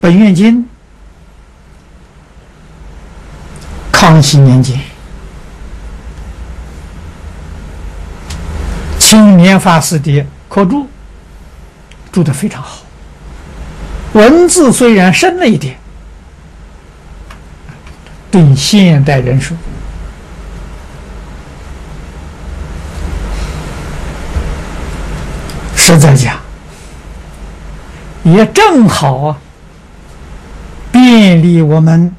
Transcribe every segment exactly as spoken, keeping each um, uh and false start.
本愿经，康熙年间，青莲法师的刻注，注得非常好。文字虽然深了一点，对现代人说，实在讲，也正好啊，便利我们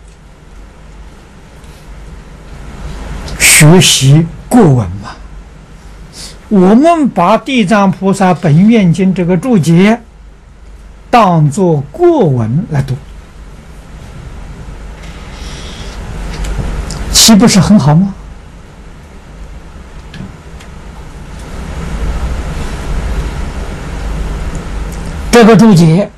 学习过文嘛。我们把《地藏菩萨本愿经》这个注解当作过文来读，岂不是很好吗？这个注解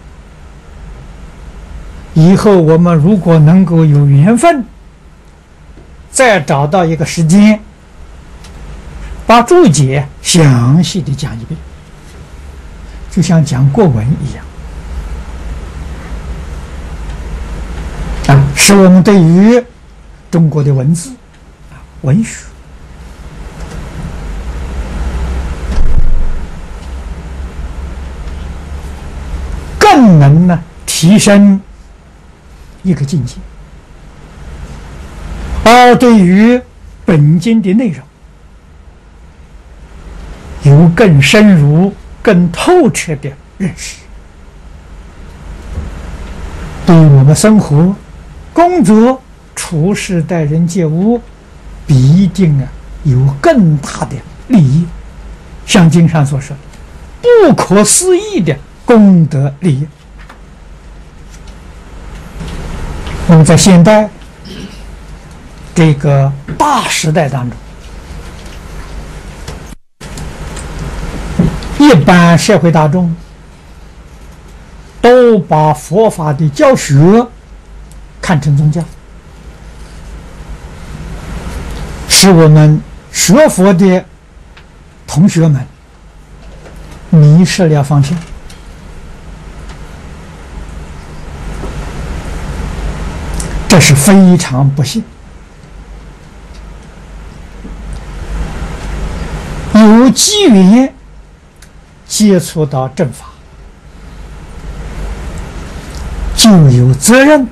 以后我们如果能够有缘分，再找到一个时间，把注解详细的讲一遍，就像讲过文一样啊，使我们对于中国的文字啊、文学更能呢提升一个境界，而对于本经的内容有更深入、更透彻的认识，对于我们生活、工作、处事、待人接物，必定啊有更大的利益。像经上所说，不可思议的功德利益。那么在现代这个大时代当中，一般社会大众都把佛法的教学看成宗教，使我们学佛的同学们迷失了方向。这是非常不幸。有机缘接触到正法，就有责任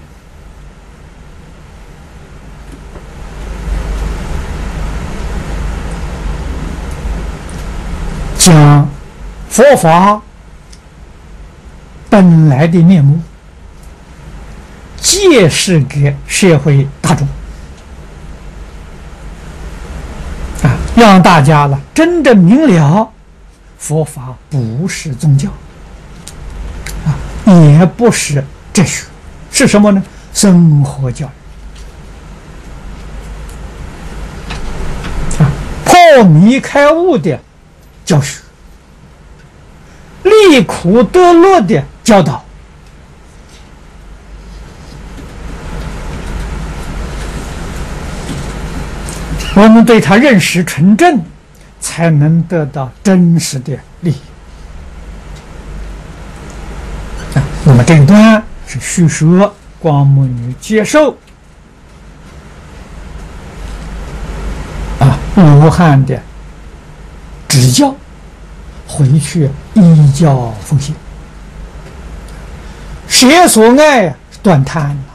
将佛法本来的面目揭示给社会大众啊，让大家呢真正明了佛法不是宗教啊，也不是哲学，是什么呢？生活教育啊，破迷开悟的教学，利苦得乐的教导。我们对他认识纯正，才能得到真实的利益。啊，那么这一段是叙说光目女接受啊罗汉的指教，回去依教奉行，舍所爱，断贪了。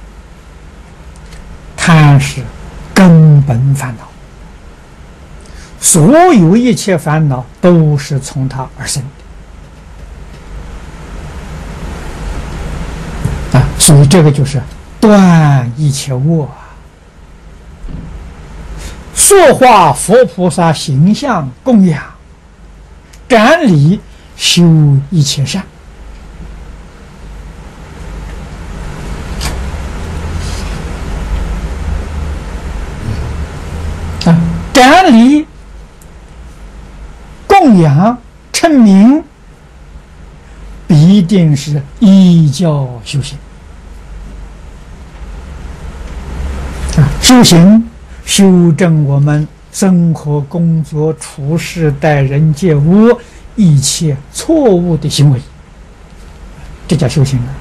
贪是根本烦恼，所有一切烦恼都是从它而生的啊！所以这个就是断一切恶啊，塑化佛菩萨形象供养，展礼修一切善。展礼、供养、称名，必定是依教修行啊！修行修正我们生活、工作、处事、待人接物一切错误的行为，这叫修行啊！